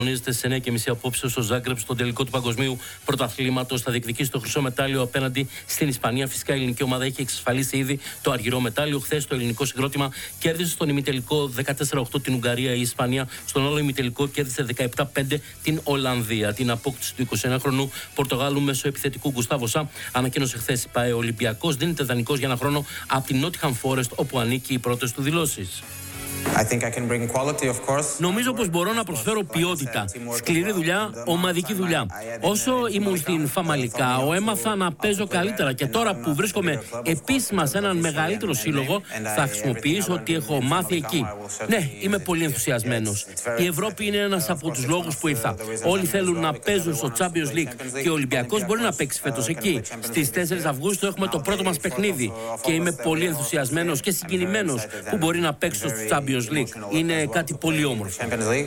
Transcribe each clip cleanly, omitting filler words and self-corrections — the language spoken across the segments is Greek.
Αγωνίζεται σε 9:30 απόψε στο Ζάγκρεπ στον τελικό του Παγκοσμίου Πρωταθλήματος. Θα διεκδικήσει το χρυσό μετάλλιο απέναντι στην Ισπανία. Φυσικά η ελληνική ομάδα έχει εξασφαλίσει ήδη το αργυρό μετάλλιο. Χθες το ελληνικό συγκρότημα κέρδισε στον ημιτελικό 14-8 την Ουγγαρία. Η Ισπανία στον άλλο ημιτελικό κέρδισε 17-5 την Ολλανδία. Την απόκτηση του 21χρονου Πορτογάλου μέσω επιθετικού Γκουστάβο Σα ανακοίνωσε χθες η Ολυμπιακός. Δίνεται δανεικός για ένα χρόνο από την Νότιχαμ Φόρεστ, όπου ανήκει οι πρώτες του δηλώσεις. Νομίζω πως μπορώ να προσφέρω ποιότητα, σκληρή δουλειά, ομαδική δουλειά. Όσο ήμουν στην Φαμαλικάο, έμαθα να παίζω καλύτερα και τώρα που βρίσκομαι επίσημα σε έναν μεγαλύτερο σύλλογο, θα χρησιμοποιήσω ό,τι έχω μάθει εκεί. Ναι, είμαι πολύ ενθουσιασμένος. Η Ευρώπη είναι ένας από τους λόγους που ήρθα. Όλοι θέλουν να παίζουν στο Champions League και ο Ολυμπιακός μπορεί να παίξει φέτος εκεί. Στις 4 Αυγούστου έχουμε το πρώτο μας παιχνίδι και είμαι πολύ ενθουσιασμένος και συγκινημένος που μπορεί να παίξει στο Champions League. Είναι κάτι πολύ όμορφο.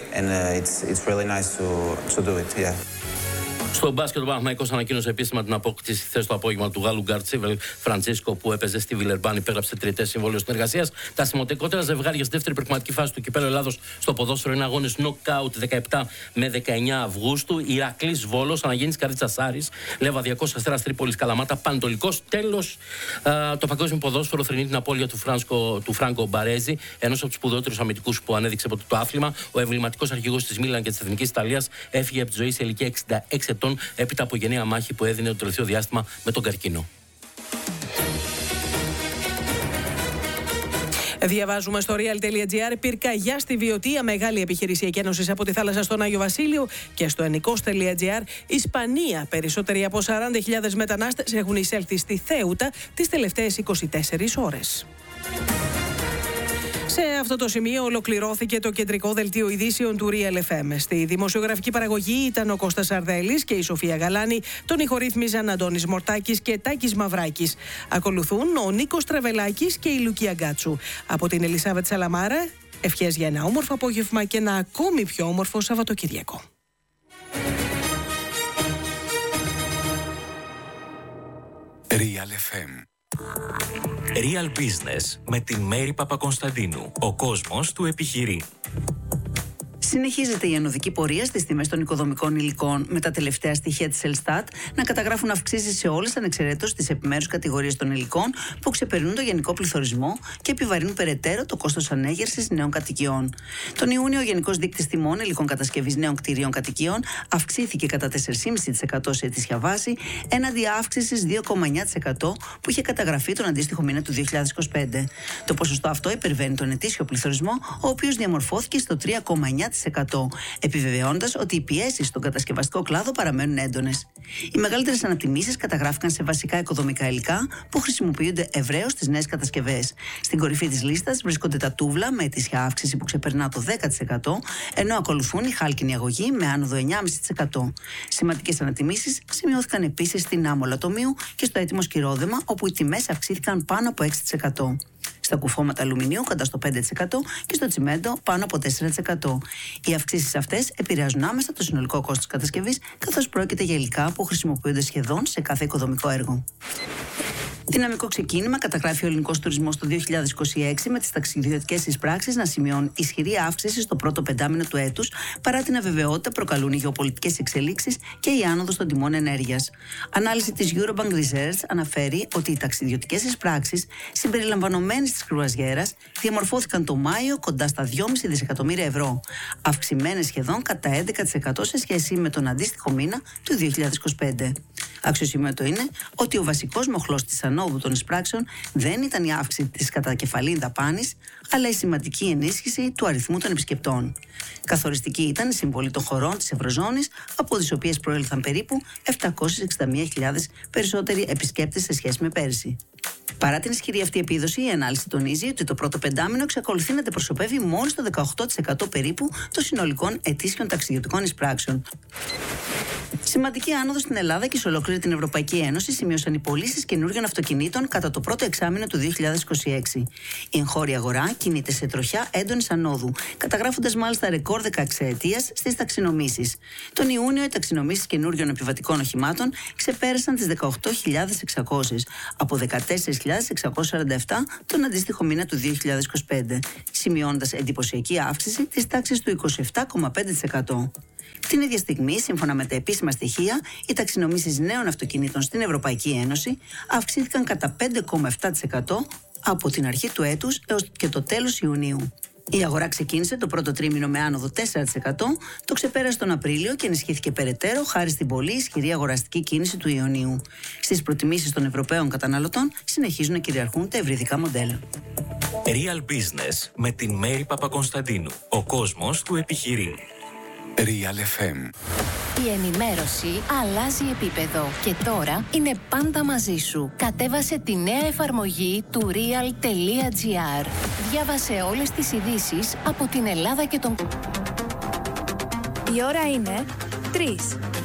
Στο μπάσκετ, ο Παναθηναϊκός ανακοίνωσε επίσημα την απόκτηση χθες το απόγευμα του Γάλλου Γκαρτσίβελ Φραντσίσκο, που έπαιζε στη Βιλερμπάν, υπέγραψε τριετές συμβόλαιο συνεργασίας. Τα σημαντικότερα ζευγάρια στη δεύτερη πραγματική φάση του Κυπέλλου Ελλάδος στο ποδόσφαιρο είναι αγώνες νοκάουτ 17 με 19 Αυγούστου. Ηρακλής Βόλος, Αναγέννης Καρίτσας Άρης, Λεβαδιακός Αστέρας Τρίπολης Καλαμάτα, Πανετολικός. Τέλος, το παγκόσμιο ποδόσφαιρο θρηνεί την απώλεια του Φράγκο Μπαρέζη, ενός από τους σπουδαιότερους αμυντικούς που ανέδειξε από το άθλημα. Ο εμβληματικός αρχηγός της Μίλαν και της Εθνικής Ιταλίας έφυγε από τη ζωή σε ηλικία 66 ετών, έπειτα από γενναία μάχη που έδινε το τελευταίο διάστημα με τον καρκίνο. Διαβάζουμε στο real.gr: πυρκαγιά στη Βιωτία, μεγάλη επιχειρησιακή ένωση από τη θάλασσα στον Άγιο Βασίλειο. Και στο ενικός.gr: Ισπανία, περισσότεροι από 40.000 μετανάστες έχουν εισέλθει στη Θέουτα τις τελευταίες 24 ώρες. Σε αυτό το σημείο ολοκληρώθηκε το κεντρικό δελτίο ειδήσεων του Real FM. Στη δημοσιογραφική παραγωγή ήταν ο Κώστας Αρδέλης και η Σοφία Γαλάνη. Τον ηχορύθμιζαν Αντώνης Μορτάκης και Τάκης Μαυράκης. Ακολουθούν ο Νίκος Τραβελάκης και η Λουκία Γκάτσου. Από την Ελισάβετ Σαλαμάρα, ευχές για ένα όμορφο απόγευμα και ένα ακόμη πιο όμορφο Σαββατοκυριακό. Real FM. Real Business με τη Μέρη Παπακωνσταντίνου. Ο κόσμος του επιχειρεί. Συνεχίζεται η ανωδική πορεία στις τιμές των οικοδομικών υλικών, με τα τελευταία στοιχεία της Ελστάτ να καταγράφουν αυξήσεις σε όλες ανεξαιρέτως τις επιμέρους κατηγορίες των υλικών που ξεπερνούν το γενικό πληθωρισμό και επιβαρύνουν περαιτέρω το κόστος ανέγερσης νέων κατοικιών. Τον Ιούνιο, ο γενικός δείκτης τιμών υλικών κατασκευής νέων κτηρίων κατοικιών αυξήθηκε κατά 4,5% σε ετήσια βάση, έναντι αύξησης 2,9% που είχε καταγραφεί τον αντίστοιχο μήνα του 2025. Το ποσοστό αυτό υπερβαίνει τον ετήσιο πληθωρισμό, ο οποίος διαμορφώθηκε στο 3,9%. Επιβεβαιώντας ότι οι πιέσεις στον κατασκευαστικό κλάδο παραμένουν έντονες. Οι μεγαλύτερες ανατιμήσεις καταγράφηκαν σε βασικά οικοδομικά υλικά που χρησιμοποιούνται ευρέως στις νέες κατασκευές. Στην κορυφή της λίστας βρίσκονται τα τούβλα με ετήσια αύξηση που ξεπερνά το 10%, ενώ ακολουθούν η χάλκινη αγωγή με άνοδο 9,5%. Σημαντικές ανατιμήσεις σημειώθηκαν επίσης στην άμμο λατομείου και στο έτοιμο σκυρόδεμα, όπου οι τιμές αυξήθηκαν πάνω από 6%. Στα κουφώματα αλουμινίου κοντά στο 5% και στο τσιμέντο πάνω από 4%. Οι αυξήσεις αυτές επηρεάζουν άμεσα το συνολικό κόστος κατασκευής, καθώς πρόκειται για υλικά που χρησιμοποιούνται σχεδόν σε κάθε οικοδομικό έργο. Δυναμικό ξεκίνημα καταγράφει ο ελληνικός τουρισμός το 2026, με τις ταξιδιωτικές εισπράξεις να σημειώνουν ισχυρή αύξηση στο πρώτο πεντάμηνο του έτους, παρά την αβεβαιότητα προκαλούν οι γεωπολιτικές εξελίξεις και η άνοδος των τιμών ενέργειας. Ανάλυση της Eurobank Research αναφέρει ότι οι ταξιδιωτικές εισπράξεις, συμπεριλαμβανομένες της κρουαζιέρας, διαμορφώθηκαν το Μάιο κοντά στα 2,5 δισεκατομμύρια ευρώ, αυξημένες σχεδόν κατά 11% σε σχέση με τον αντίστοιχο μήνα του 2025. Αξιοσημείωτο είναι ότι ο βασικός μοχλός της ανόδου των εισπράξεων δεν ήταν η αύξηση της κατακεφαλήν δαπάνης, αλλά η σημαντική ενίσχυση του αριθμού των επισκεπτών. Καθοριστική ήταν η συμβολή των χωρών της Ευρωζώνης, από τις οποίες προήλθαν περίπου 761.000 περισσότεροι επισκέπτες σε σχέση με πέρσι. Παρά την ισχυρή αυτή επίδοση, η ανάλυση τονίζει ότι το πρώτο πεντάμηνο εξακολουθεί να αντιπροσωπεύει μόλις το 18% περίπου των συνολικών ετήσιων ταξιδιωτικών εισπράξεων. Σημαντική άνοδο στην Ελλάδα και σε ολόκληρη την Ευρωπαϊκή Ένωση σημείωσαν οι πωλήσεις καινούριων αυτοκινήτων κατά το πρώτο εξάμηνο του 2026. Η εγχώρια αγορά κινείται σε τροχιά έντονης ανόδου, καταγράφοντας μάλιστα ρεκόρ 16ετίας στις ταξινομήσεις. Τον Ιούνιο, οι ταξινομήσεις καινούριων επιβατικών οχημάτων ξεπέρασαν τις 18.600, από 14.647 τον αντίστοιχο μήνα του 2025, σημειώνοντας εντυπωσιακή αύξηση της τάξης του 27,5%. Την ίδια στιγμή, σύμφωνα με τα επίσημα στοιχεία, οι ταξινομήσεις νέων αυτοκινήτων στην Ευρωπαϊκή Ένωση αυξήθηκαν κατά 5,7% από την αρχή του έτους έως και το τέλος Ιουνίου. Η αγορά ξεκίνησε το πρώτο τρίμηνο με άνοδο 4%, το ξεπέρασε τον Απρίλιο και ενισχύθηκε περαιτέρω χάρη στην πολύ ισχυρή αγοραστική κίνηση του Ιουνίου. Στις προτιμήσεις των Ευρωπαίων καταναλωτών συνεχίζουν να κυριαρχούν τα ευρυδικά μοντέλα. Real Business με την Μέρη Παπακονσταντίνου. Ο κόσμος του επιχειρεί. Real FM. Η ενημέρωση αλλάζει επίπεδο και τώρα είναι πάντα μαζί σου. Κατέβασε τη νέα εφαρμογή του real.gr. Διάβασε όλες τις ειδήσεις από την Ελλάδα και τον... Η ώρα είναι 3.